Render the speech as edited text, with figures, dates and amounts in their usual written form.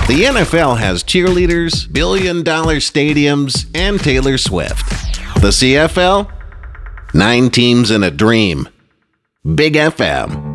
The NFL has cheerleaders, billion-dollar stadiums, and Taylor Swift. The CFL? 9 teams and a dream. Big FM.